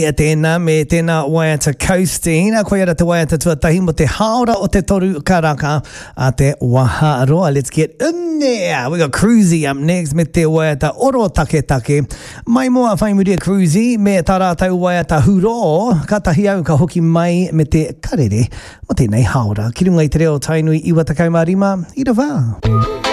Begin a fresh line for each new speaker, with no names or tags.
Tēnā me tēnā waiata coasting, a koe ara te waiata tuatahi mo te haora o te toru karaka a te waha aroa. Let's get in there. We got Cruzy up next me te waiata oro take take. Mai moa whaimuria Cruzy me tā rātau waiata huro, ka tahi au ka hoki mai me te karere mo tēnei haora. Ki runga i te reo tainui iwa takau marima, i ra wā.